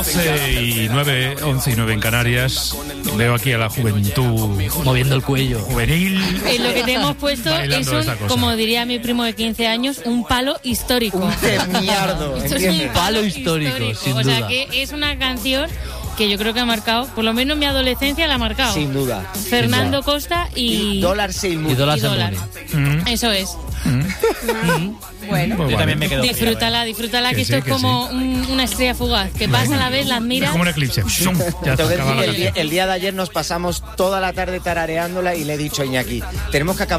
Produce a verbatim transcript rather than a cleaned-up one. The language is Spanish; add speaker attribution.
Speaker 1: once y nueve, once y nueve en Canarias. Veo aquí a la juventud
Speaker 2: moviendo el cuello.
Speaker 1: Juvenil.
Speaker 3: Eh, lo que te hemos puesto es un, como diría mi primo de quince años, un palo histórico.
Speaker 4: Un temiardo.
Speaker 3: Esto es un
Speaker 2: palo histórico, histórico, sin
Speaker 3: o
Speaker 2: duda.
Speaker 3: sea que es una canción que yo creo que ha marcado, por lo menos mi adolescencia la ha marcado.
Speaker 4: Sin duda.
Speaker 3: Fernando Costa y...
Speaker 4: y Dólar Seymour.
Speaker 2: Y Dólar
Speaker 3: y Dólar.
Speaker 2: Mm.
Speaker 3: Eso es.
Speaker 2: Mm.
Speaker 5: Bueno,
Speaker 1: Pues
Speaker 5: yo
Speaker 1: vale.
Speaker 5: también me quedo.
Speaker 3: Disfrútala, disfrútala, que,
Speaker 1: Que
Speaker 3: esto
Speaker 1: sí,
Speaker 3: es
Speaker 1: que
Speaker 3: como
Speaker 1: sí.
Speaker 3: un, una estrella fugaz, que pasa a la vez, la
Speaker 1: Es
Speaker 3: admiras.
Speaker 1: como un eclipse. ¡Shum! Ya
Speaker 4: Tengo
Speaker 1: se
Speaker 4: que
Speaker 1: acaba
Speaker 4: decir
Speaker 1: la
Speaker 4: que el día,
Speaker 1: canción.
Speaker 4: el día de ayer nos pasamos toda la tarde tarareándola y le he dicho a Iñaki, tenemos que acabar